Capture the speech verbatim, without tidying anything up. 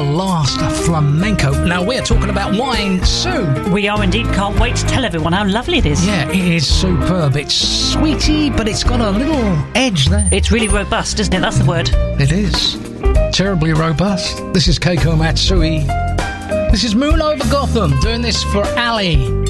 last flamenco. Now, we're talking about wine, Sue. We are indeed. Can't wait to tell everyone how lovely it is. Yeah, it is superb. It's sweety, but it's got a little edge there. It's really robust, isn't it? That's the word. It is. Terribly robust. This is Keiko Matsui. This is Moon Over Gotham, doing this for Ali.